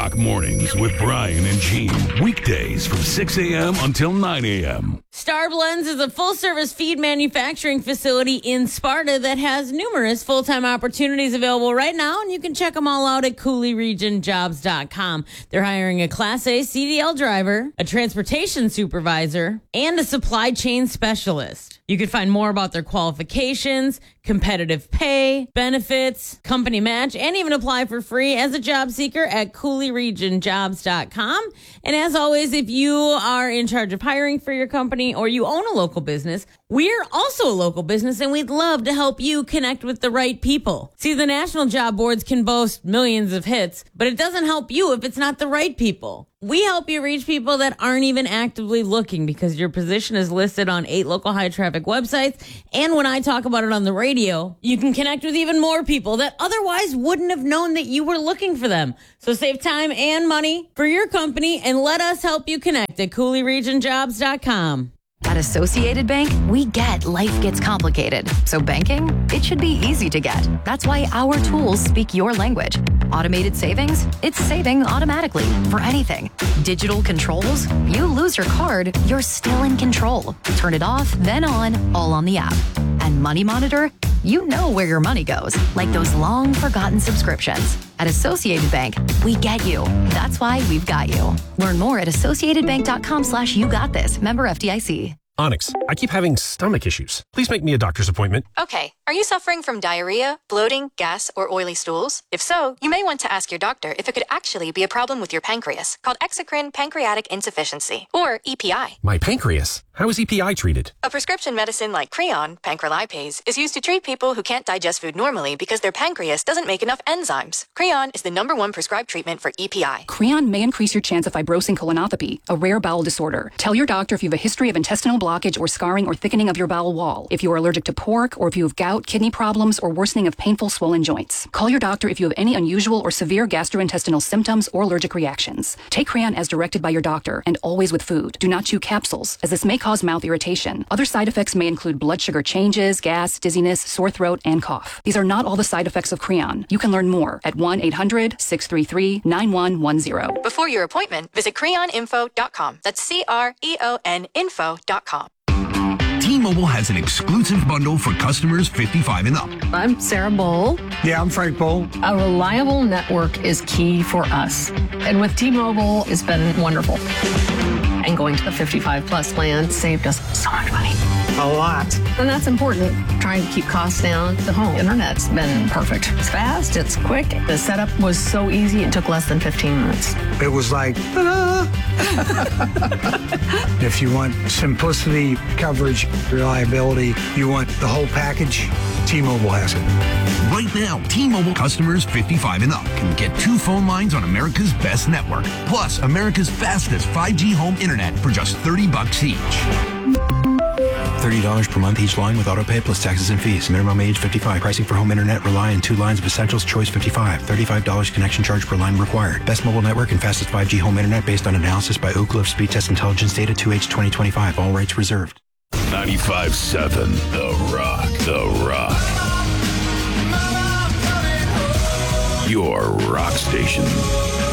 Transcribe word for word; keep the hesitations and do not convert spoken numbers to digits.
Rock Mornings with Brian and Gene. Weekdays from six a.m. until nine a.m. Star Blends is a full-service feed manufacturing facility in Sparta that has numerous full-time opportunities available right now, and you can check them all out at Cooley Region Jobs dot com. They're hiring a Class A C D L driver, a transportation supervisor, and a supply chain specialist. You can find more about their qualifications, competitive pay, benefits, company match, and even apply for free as a job seeker at Cooley Region Jobs dot com. And as always, if you are in charge of hiring for your company or you own a local business, we're also a local business, and we'd love to help you connect with the right people. See, the national job boards can boast millions of hits, but it doesn't help you if it's not the right people. We help you reach people that aren't even actively looking because your position is listed on eight local high-traffic websites. And when I talk about it on the radio, you can connect with even more people that otherwise wouldn't have known that you were looking for them. So save time and money for your company and let us help you connect at Cooley Region Jobs dot com. At Associated Bank, we get life gets complicated. So banking, it should be easy to get. That's why our tools speak your language. Automated savings, it's saving automatically for anything. Digital controls, you lose your card, you're still in control. Turn it off, then on, all on the app. And Money Monitor, you know where your money goes, like those long forgotten subscriptions. At Associated Bank, we get you. That's why we've got you. Learn more at associated bank dot com slash you got this. Member F D I C. Onyx, I keep having stomach issues. Please make me a doctor's appointment. Okay. Are you suffering from diarrhea, bloating, gas, or oily stools? If so, you may want to ask your doctor if it could actually be a problem with your pancreas, called exocrine pancreatic insufficiency, or E P I. My pancreas? How is E P I treated? A prescription medicine like Creon, pancrelipase, is used to treat people who can't digest food normally because their pancreas doesn't make enough enzymes. Creon is the number one prescribed treatment for E P I. Creon may increase your chance of fibrosing colonopathy, a rare bowel disorder. Tell your doctor if you have a history of intestinal blockage or scarring or thickening of your bowel wall, if you are allergic to pork, or if you have gout, kidney problems, or worsening of painful swollen joints. Call your doctor if you have any unusual or severe gastrointestinal symptoms or allergic reactions. Take Creon as directed by your doctor, and always with food. Do not chew capsules, as this may cause mouth irritation. Other side effects may include blood sugar changes, gas, dizziness, sore throat, and cough. These are not all the side effects of Creon. You can learn more at one eight hundred six three three nine one one zero. Before your appointment, visit creon info dot com. That's C R E O N info dot com. T-Mobile has an exclusive bundle for customers fifty-five and up. I'm Sarah Bowl. Yeah, I'm Frank Bowl. A reliable network is key for us. And with T-Mobile, it's been wonderful. And going to the fifty-five plus plan saved us so much money. A lot. And that's important. Trying to keep costs down. The home internet's been perfect. It's fast, it's quick. The setup was so easy, it took less than fifteen minutes. It was like, ta-da! If you want simplicity, coverage, reliability, you want the whole package, T-Mobile has it. Right now, T-Mobile customers fifty-five and up can get two phone lines on America's best network, plus America's fastest five G home internet for just thirty bucks each. thirty dollars per month each line with autopay plus taxes and fees. Minimum age fifty-five. Pricing for home internet rely on two lines of Essentials Choice fifty-five. thirty-five dollars connection charge per line required. Best mobile network and fastest five G home internet based on analysis by Oak Cliff Speed Test Intelligence Data two H twenty twenty-five. All rights reserved. ninety-five point seven The Rock. The Rock. Your rock station.